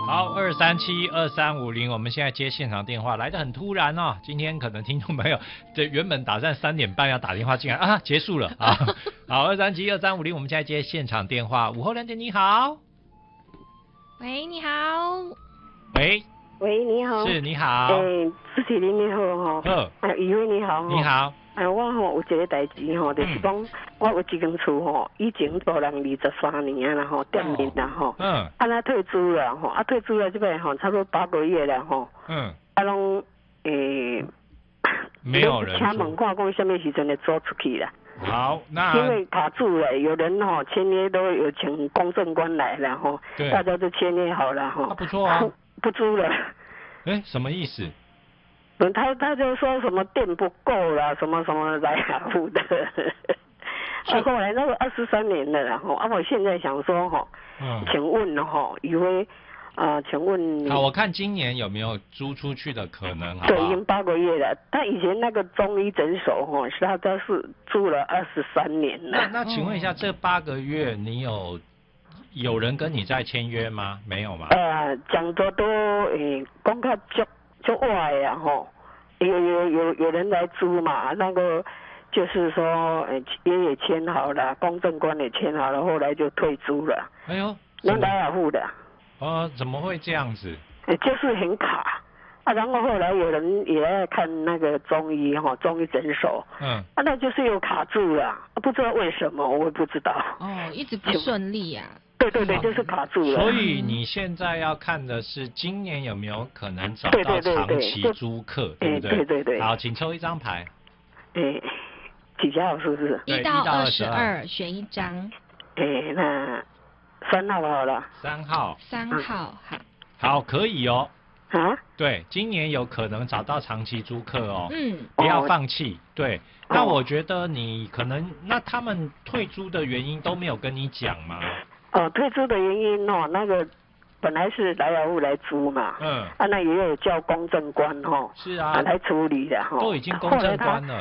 好，2372350，我们现在接现场电话，来得很突然哦。今天可能听众朋友原本打算3点半要打电话进来啊，结束了啊。好，2372350，我们现在接现场电话。午后2点，你好。 喂，你好。 喂， 你好。 是，你好。 主持人你好哈。余伟你好。 你好。 我有一个代志吼，就是讲我有一间厝吼，以前租人23年啦吼，店面啦吼。那退租了吼，退租了这边吼，差不多8个月了吼。拢没有人。 敲门看讲什么时阵会租出去啦。 好，那因为卡住了，有人吼签约都有请公证官来了吼，大家都签约好了吼。 不错啊。 不租了。 什么意思？ 他就说什么电不够了，什么什么来付的。后来那个23年了，然后我现在想说哈，请问哈，余威请问。 好，我看今年有没有租出去的可能？ 对，已经8个月了。他以前那个中医诊所哈，他是住了23年了。 那请问一下，这8个月你有人跟你在签约吗？没有吗？ 讲的都公开就外呀吼，有人来租嘛，那个就是说约也签好了，公证官也签好了，后来就退租了。 哎呦， 能来尔付的。 怎么会这样子？ 就是很卡然后后来有人也在看那个中医中医诊所，那就是又卡住了，不知道为什么，我也不知道。 一直不顺利啊。 对，就是卡住了。 所以你现在要看的是今年有没有可能找到长期租客，对不对？ 对。 好，请抽一张牌。 几号是不是 ？1到22，选一张。 那3号好了。 3号。 3号，好。 好，可以哦。对，今年有可能找到长期租客哦。不要放弃。对。那我觉得你可能，那他们退租的原因都没有跟你讲吗？ 退租的原因那个本来是来尔户来租嘛，那也有叫公证官是啊， 来处理的都已经公证官了。